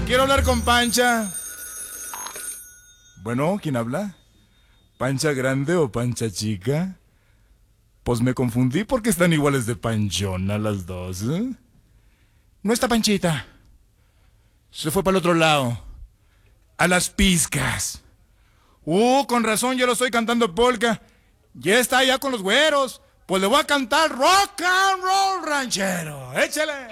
Quiero hablar con Pancha. Bueno, ¿quién habla? ¿Pancha grande o Pancha chica? Pues me confundí porque están iguales de panchona las dos, ¿eh? No está Panchita. Se fue para el otro lado. A las pizcas. Con razón yo lo estoy cantando polka. Ya está allá con los güeros. Pues le voy a cantar rock and roll ranchero. Échale.